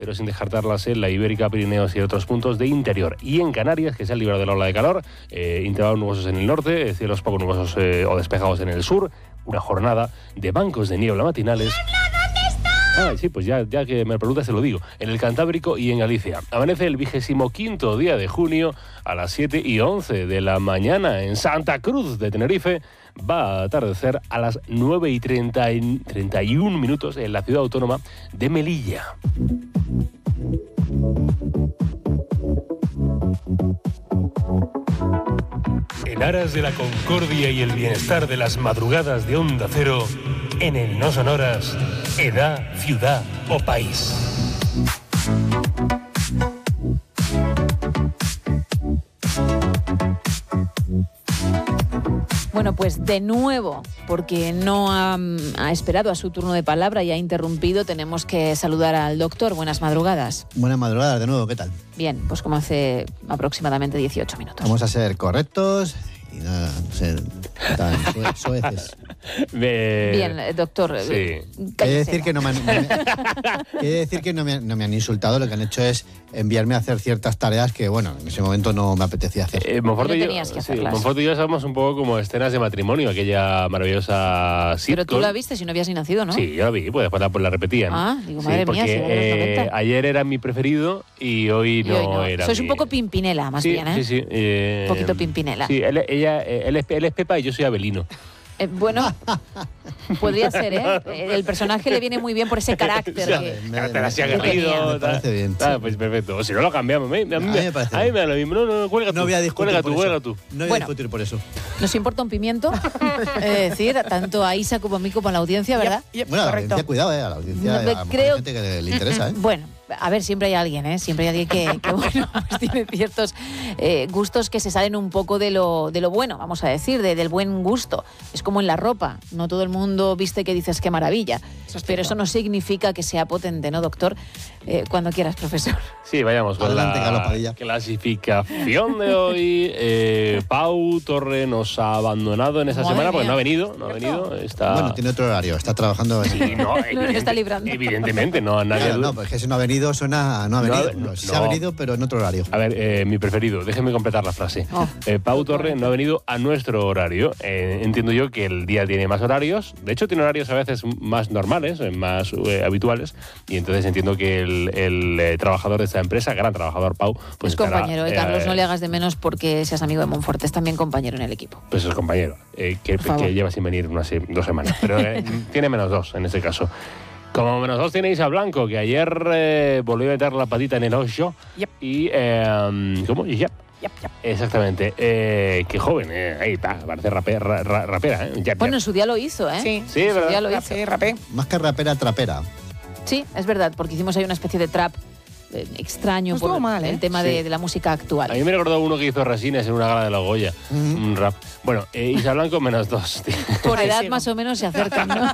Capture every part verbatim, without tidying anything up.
pero sin descartarlas en la Ibérica, Pirineos y otros puntos de interior. Y en Canarias, que se han librado de la ola de calor, eh, intervalos nubosos en el norte, cielos poco nubosos eh, o despejados en el sur, una jornada de bancos de niebla matinales. Ah, sí, pues ya, ya que me preguntas te lo digo. En el Cantábrico y en Galicia. Amanece el vigésimo quinto día de junio a las siete y once de la mañana en Santa Cruz de Tenerife. Va a atardecer a las nueve y treinta y uno minutos en la ciudad autónoma de Melilla. En aras de la concordia y el bienestar de las madrugadas de Onda Cero, en el No Sonoras, edad, ciudad o país. Bueno, pues de nuevo, porque no ha, ha esperado a su turno de palabra y ha interrumpido, tenemos que saludar al doctor. Buenas madrugadas. Buenas madrugadas de nuevo, ¿qué tal? Bien, pues como hace aproximadamente dieciocho minutos. Vamos a ser correctos y no, no ser tan soeces. Me... Bien, doctor. Sí. Quiere decir que, no me han, no me, quiere decir que no, me, no me han insultado, lo que han hecho es enviarme a hacer ciertas tareas que, bueno, en ese momento no me apetecía hacer. Eh, Monforte, no y tenías yo, que sí, hacerlas. Monforte y yo somos un poco como escenas de matrimonio, aquella maravillosa sitcom. Pero tú la viste si no habías ni nacido, ¿no? Sí, yo la vi, pues después la, pues la repetían. Ah, digo, Sí, madre porque, mía, si era de los eh, noventa. ayer era mi preferido y hoy Y no, hoy no. era Sois mi... un poco Pimpinela, más sí, bien, ¿eh? Sí, sí. Eh, Un poquito Pimpinela. Sí, él, ella, él, es, él es Pepa y yo soy Abelino. Eh, bueno, podría ser, ¿eh? El personaje le viene muy bien por ese carácter. O sea, que... me- carácter así me- aguerrido. me parece bien. Ah, pues perfecto. O si no lo cambiamos. A mí, a mí, A mí me parece a mí bien. me da lo mismo. No, no, no, cuelga tú. No voy a discutir Cuelga por tú, eso. cuelga tú. No voy Bueno. a discutir por eso. Nos importa un pimiento, es decir, tanto a Isa como a mí como a la audiencia, ¿verdad? Yep, yep, Bueno, a la correcto. audiencia, cuidado, ¿eh? A la audiencia, No, a me lo mejor creo- hay gente que le interesa, ¿eh? Bueno, a ver, siempre hay alguien, ¿eh? Siempre hay alguien que, que bueno, pues tiene ciertos eh, gustos que se salen un poco de lo, de lo bueno, vamos a decir, de, del buen gusto. Es como en la ropa, no todo el mundo viste que dices qué maravilla, Eso es pero cierto. eso no significa que sea potente, ¿no, doctor? Eh, cuando quieras, profesor. Sí, vayamos con Adelante, Carlos la Padilla. clasificación de hoy. Eh, Pau Torre nos ha abandonado en esta Madre semana porque mía. no ha venido. No ha venido. Está... Bueno, tiene otro horario, está trabajando en... Sí, no, No, no evidente- está librando. Evidentemente, no a nadie. Claro, no, pues que si no ha venido suena... No ha No ha- venido. no, Se ha no. venido, pero en otro horario. A ver, eh, mi preferido, déjeme completar la frase. Oh. Eh, Pau Torre no ha venido a nuestro horario. Eh, entiendo yo que el día tiene más horarios. De hecho, tiene horarios a veces más normales, eh, más eh, habituales. Y entonces entiendo que el, el, eh, trabajador de esta empresa, gran trabajador Pau, pues es compañero, estará, ¿eh, Carlos? eh, No le hagas de menos porque seas amigo de Monforte, es también compañero en el equipo. Pues es compañero, eh, que, Por favor. que lleva sin venir unas se- dos semanas. Pero eh, tiene menos dos en este caso. Como menos dos tiene Isa Blanco, que ayer eh, volvió a meter la patita en el hoyo. Yep. Y, eh, ¿cómo? Y yep. Yep, yep. Exactamente. Eh, qué joven, eh. Ahí está, parece rape- ra- ra- rapera, ¿eh? Yep, Bueno, en yep. su día lo hizo, ¿eh? Sí, Sí, en su ¿verdad? día lo hizo. rapé, rapé. Más que rapera, trapera. Sí, es verdad, porque hicimos ahí una especie de trap eh, extraño No por estuvo mal, ¿eh? el tema Sí. de, de la música actual. A mí me recordó uno que hizo Resines en una gala de la Goya. Ujú. Un rap. Bueno, eh, Isa Blanco menos dos. Por Ahí edad sigo. más o menos se acercan, ¿no?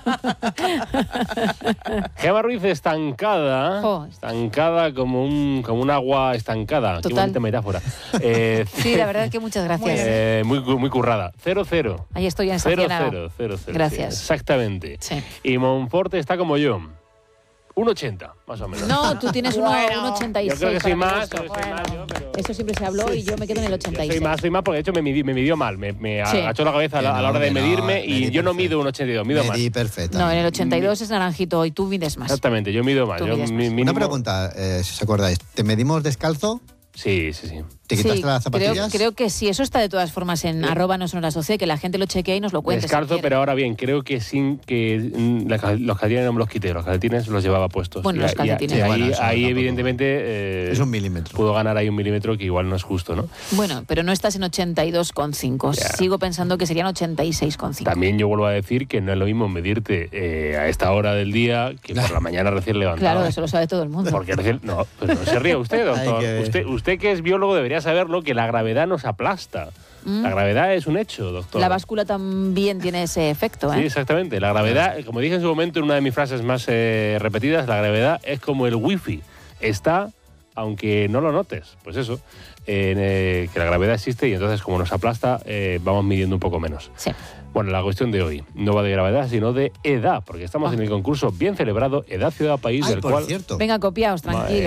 Gema Ruiz estancada. Jo. Estancada como un, como un agua estancada. Qué Total. bonita metáfora. Eh, Sí, la verdad que muchas gracias. Eh, muy, muy currada. Cero, cero. Ahí estoy en esa Cero, cena. cero, cero, cero. Gracias. Sí, exactamente. Sí. Y Monforte está como yo. un ochenta, más o menos. No, tú tienes uno- Bueno. un ochenta y Yo seis. creo que soy más, maravilloso. creo que soy más yo, pero... Eso siempre se habló y yo me quedo en el ochenta y Soy seis. más, soy más, porque de hecho me, midí- me midió mal. Me, me Sí. agachó la cabeza a la, Que a la hora de no, que no, medirme y medí yo no perfecto. mido un ochenta y dos, mido más. Medí perfecta. No, en el ochenta y dos es naranjito y tú mides más. Exactamente, yo mido más. Tú Yo mides mi- más. mínimo- Una pregunta, eh, si os acordáis. ¿Te medimos descalzo? Sí, sí, sí. ¿Te quitaste Sí, las creo, zapatillas? creo que sí, eso está de todas formas en Sí. arroba no son la sociedad, que la gente lo chequee y nos lo cuente. si Descalzo, quiere. pero ahora bien, creo que sin que mm, la cal- los calcetines no me los quité, los calcetines los llevaba puestos. Bueno, Y los a- y a- calcetines. y Sí, ahí, bueno, eso ahí tampoco. evidentemente eh, Es un milímetro. pudo ganar ahí un milímetro que igual no es justo, ¿no? Bueno, pero no estás en ochenta y dos coma cinco. Ya. Sigo pensando que serían ochenta y seis coma cinco. También yo vuelvo a decir que no es lo mismo medirte eh, a esta hora del día que por la mañana recién levantado. Claro, eso lo sabe todo el mundo. Porque recién, no, pues no se ríe usted, doctor. Hay que- Usted, usted que es biólogo debería saberlo, que la gravedad nos aplasta. Mm. La gravedad es un hecho, doctor. La báscula también tiene ese efecto, Sí, ¿eh? exactamente. La gravedad, como dije en su momento en una de mis frases más eh, repetidas, la gravedad es como el wifi. Está aunque no lo notes. Pues eso, eh, que la gravedad existe y entonces como nos aplasta, eh, vamos midiendo un poco menos. Sí. Bueno, la cuestión de hoy no va de gravedad, sino de edad, porque estamos ah. en el concurso bien celebrado Edad Ciudad País, Ay, del por cual... cierto. Venga, copiaos, tranquilo.